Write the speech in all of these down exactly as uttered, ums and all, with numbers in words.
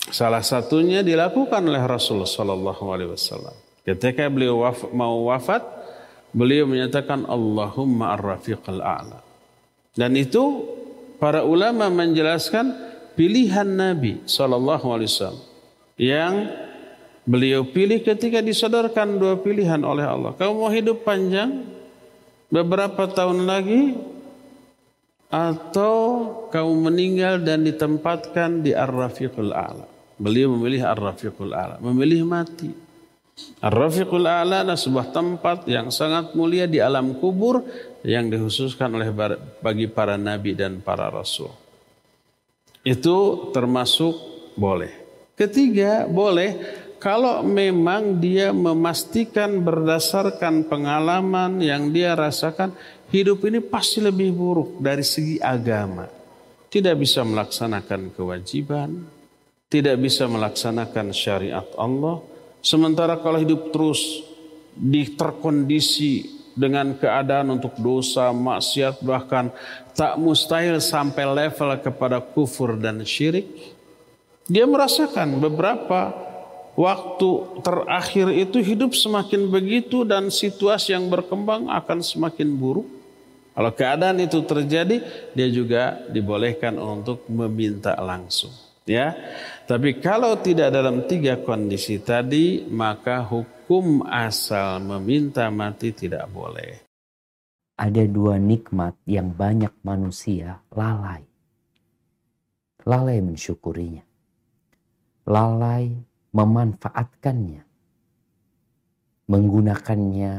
Salah satunya dilakukan oleh Rasulullah Sallallahu Alaihi Wasallam. Ketika beliau waf, mau wafat, beliau menyatakan Allahumma ar-rafiqal a'la. Dan itu para ulama menjelaskan pilihan Nabi Sallallahu Alaihi Wasallam yang beliau pilih ketika disodorkan dua pilihan oleh Allah. Kamu mau hidup panjang beberapa tahun lagi, atau kamu meninggal dan ditempatkan di Ar-Rafiqul A'la. Beliau memilih Ar-Rafiqul A'la, memilih mati. Ar-Rafiqul A'la adalah sebuah tempat yang sangat mulia di alam kubur yang dikhususkan oleh bagi para nabi dan para rasul. Itu termasuk boleh. Ketiga, boleh kalau memang dia memastikan berdasarkan pengalaman yang dia rasakan, hidup ini pasti lebih buruk dari segi agama. Tidak bisa melaksanakan kewajiban, tidak bisa melaksanakan syariat Allah. Sementara kalau hidup terus di terkondisi dengan keadaan untuk dosa, maksiat, bahkan tak mustahil sampai level kepada kufur dan syirik. Dia merasakan beberapa waktu terakhir itu hidup semakin begitu dan situasi yang berkembang akan semakin buruk. Kalau keadaan itu terjadi, dia juga dibolehkan untuk meminta langsung. Ya, tapi kalau tidak dalam tiga kondisi tadi, maka hukum asal meminta mati tidak boleh. Ada dua nikmat yang banyak manusia lalai. Lalai mensyukurinya. Lalai memanfaatkannya. Menggunakannya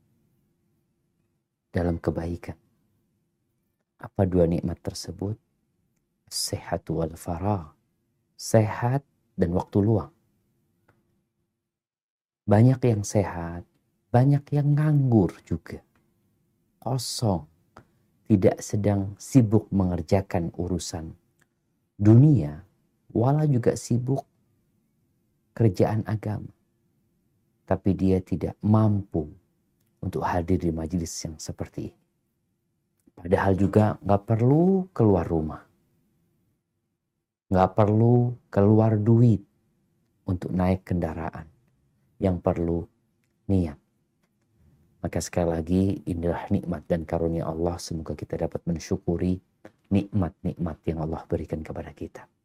dalam kebaikan. Apa dua nikmat tersebut? Sehat wal faragh. Sehat dan waktu luang. Banyak yang sehat, banyak yang nganggur juga. Kosong, tidak sedang sibuk mengerjakan urusan dunia, walau juga sibuk kerjaan agama. Tapi dia tidak mampu untuk hadir di majelis yang seperti ini. Padahal juga gak perlu keluar rumah. Gak perlu keluar duit untuk naik kendaraan. Yang perlu niat. Maka sekali lagi inilah nikmat dan karunia Allah. Semoga kita dapat mensyukuri nikmat-nikmat yang Allah berikan kepada kita.